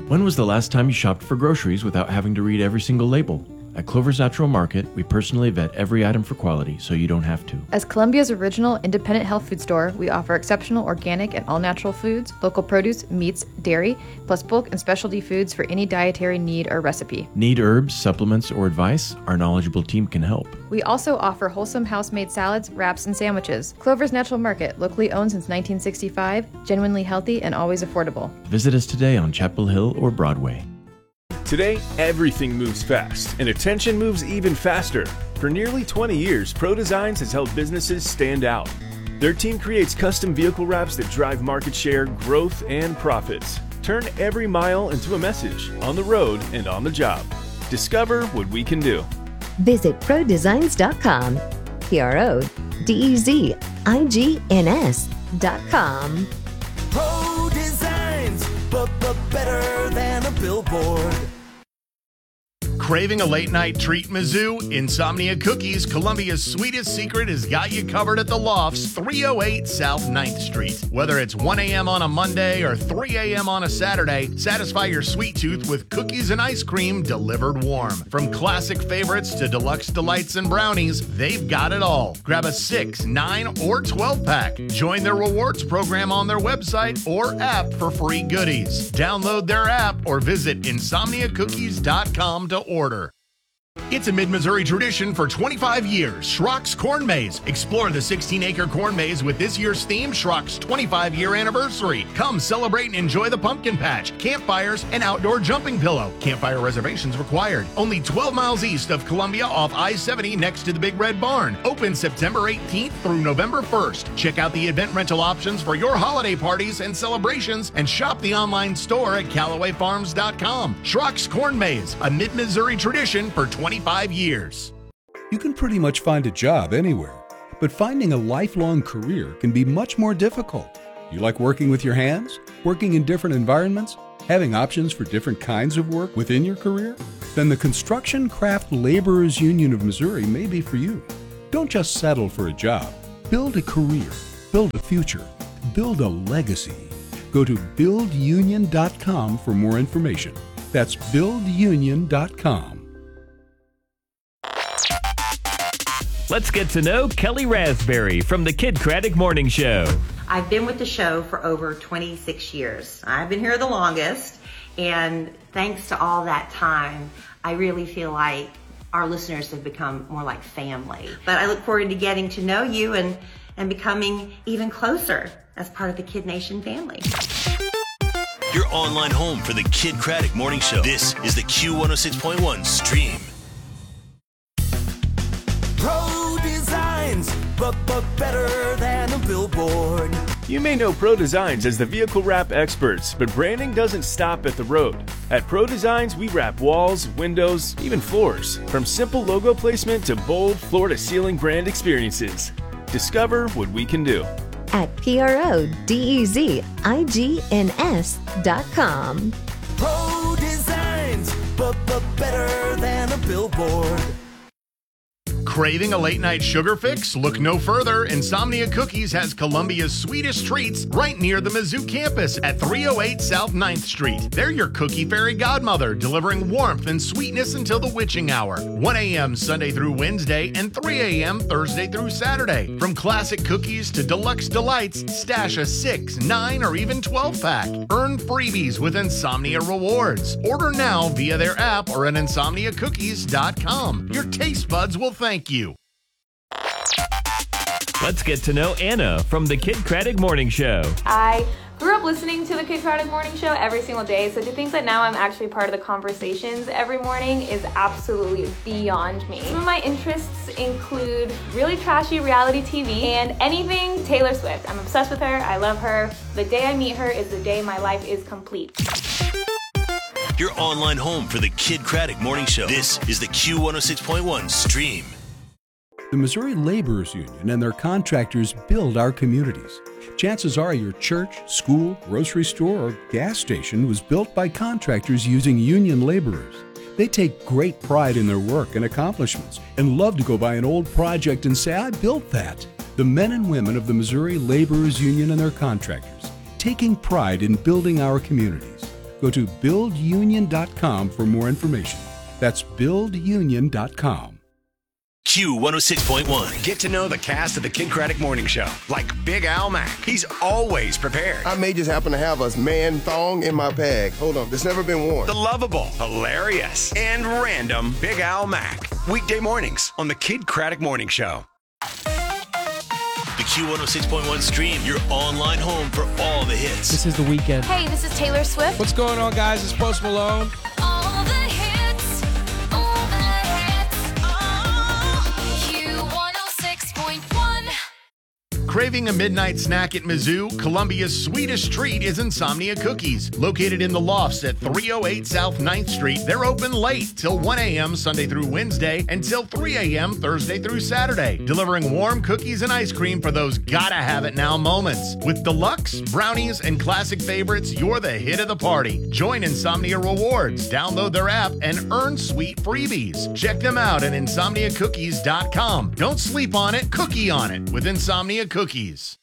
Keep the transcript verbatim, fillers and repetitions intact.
When was the last time you shopped for groceries without having to read every single label? At Clover's Natural Market, we personally vet every item for quality, so you don't have to. As Columbia's original independent health food store, we offer exceptional organic and all-natural foods, local produce, meats, dairy, plus bulk and specialty foods for any dietary need or recipe. Need herbs, supplements, or advice? Our knowledgeable team can help. We also offer wholesome house-made salads, wraps, and sandwiches. Clover's Natural Market, locally owned since nineteen sixty-five, genuinely healthy and always affordable. Visit us today on Chapel Hill or Broadway. Today, everything moves fast, and attention moves even faster. For nearly twenty years, Pro Designs has helped businesses stand out. Their team creates custom vehicle wraps that drive market share, growth, and profits. Turn every mile into a message, on the road and on the job. Discover what we can do. Visit pro designs dot com. P R O D E Z I G N S dot com. Pro Designs, but, but better than a billboard. Craving a late-night treat, Mizzou? Insomnia Cookies, Columbia's sweetest secret, has got you covered at the Lofts, three oh eight South ninth Street. Whether it's one a.m. on a Monday or three a.m. on a Saturday, satisfy your sweet tooth with cookies and ice cream delivered warm. From classic favorites to deluxe delights and brownies, they've got it all. Grab a six, nine, or twelve pack. Join their rewards program on their website or app for free goodies. Download their app or visit insomnia cookies dot com to order. Order. It's a mid-Missouri tradition for twenty-five years. Schrock's Corn Maze. Explore the sixteen-acre corn maze with this year's theme, Schrock's twenty-five year anniversary. Come celebrate and enjoy the pumpkin patch, campfires, and outdoor jumping pillow. Campfire reservations required. Only twelve miles east of Columbia off I seventy next to the Big Red Barn. Open September eighteenth through November first. Check out the event rental options for your holiday parties and celebrations and shop the online store at Callaway Farms dot com. Schrock's Corn Maze, a mid-Missouri tradition for twenty-five years. You can pretty much find a job anywhere, but finding a lifelong career can be much more difficult. You like working with your hands? Working in different environments? Having options for different kinds of work within your career? Then the Construction Craft Laborers Union of Missouri may be for you. Don't just settle for a job. Build a career. Build a future. Build a legacy. Go to build union dot com for more information. That's build union dot com. Let's get to know Kelly Raspberry from the Kid Craddock Morning Show. I've been with the show for over twenty-six years. I've been here the longest, and thanks to all that time, I really feel like our listeners have become more like family. But I look forward to getting to know you and, and becoming even closer as part of the Kid Nation family. Your online home for the Kid Craddock Morning Show. This is the Q one oh six point one Stream. Pro Designs, but, but better than a billboard. You may know Pro Designs as the vehicle wrap experts, but branding doesn't stop at the road. At Pro Designs, we wrap walls, windows, even floors. From simple logo placement to bold floor-to-ceiling brand experiences. Discover what we can do. At P R O D E Z I G N S dot com. Pro Designs, but, but better than a billboard. Craving a late-night sugar fix? Look no further. Insomnia Cookies has Columbia's sweetest treats right near the Mizzou campus at three oh eight South ninth Street. They're your cookie fairy godmother, delivering warmth and sweetness until the witching hour. one a.m. Sunday through Wednesday and three a.m. Thursday through Saturday. From classic cookies to deluxe delights, stash a six, nine, or even twelve pack. Earn freebies with Insomnia Rewards. Order now via their app or at insomnia cookies dot com. Your taste buds will thank you. Let's get to know Anna from the Kid Craddock Morning Show. I grew up listening to the Kid Craddock Morning Show every single day, so to think that now I'm actually part of the conversations every morning is absolutely beyond me. Some of my interests include really trashy reality T V and anything Taylor Swift. I'm obsessed with her. I love her. The day I meet her is the day my life is complete. Your online home for the Kid Craddock Morning Show. This is the Q one oh six point one Stream. The Missouri Laborers Union and their contractors build our communities. Chances are your church, school, grocery store, or gas station was built by contractors using union laborers. They take great pride in their work and accomplishments and love to go by an old project and say, I built that. The men and women of the Missouri Laborers Union and their contractors, taking pride in building our communities. Go to build union dot com for more information. That's build union dot com. Q one oh six point one. Get to know the cast of the Kid Craddock Morning Show, like Big Al Mack. He's always prepared. I may just happen to have a man thong in my bag. Hold on, it's never been worn. The lovable, hilarious, and random Big Al Mack. Weekday mornings on the Kid Craddock Morning Show. The Q one oh six point one stream, your online home for all the hits. This is The Weeknd. Hey, this is Taylor Swift. What's going on, guys? It's Post Malone. All the hits, all the hits, oh, Q one oh six point one. Craving a midnight snack at Mizzou? Columbia's sweetest treat is Insomnia Cookies. Located in the Lofts at three oh eight South ninth Street, they're open late till one a.m. Sunday through Wednesday and till three a.m. Thursday through Saturday, delivering warm cookies and ice cream for those gotta-have-it-now moments. With deluxe, brownies, and classic favorites, you're the hit of the party. Join Insomnia Rewards, download their app, and earn sweet freebies. Check them out at insomnia cookies dot com. Don't sleep on it, cookie on it with Insomnia Cookies. Cookies.